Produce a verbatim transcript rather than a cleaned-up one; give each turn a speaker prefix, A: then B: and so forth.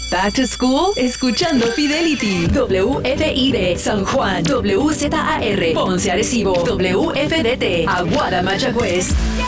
A: Back to School, escuchando Fidelity. W F I D San Juan, W Z A R Ponce Arecibo, W F D T Aguada Mayagüez.